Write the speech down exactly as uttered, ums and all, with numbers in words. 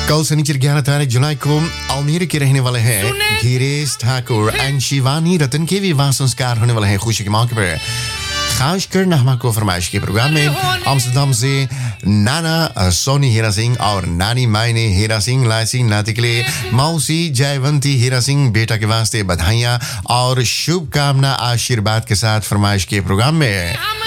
कल शनिचर ग्यारह तारीख जुलाई को अल्मीरा के रहने वाले हैं धीरेश ठाकुर एंड शिवानी रतन के विवाह संस्कार होने वाले हैं। खुशी के मौके पर खासकर नहमा को फरमाइश के प्रोग्राम में अम्स्टरडम से नाना सोनी हीरा सिंह और नानी मायने हीरा सिंह लाइसी नाती के लिए मौसी जयवंती हीरा सिंह बेटा के वास्ते बधाइयाँ और शुभकामना आशीर्वाद के साथ फरमाइश के प्रोग्राम में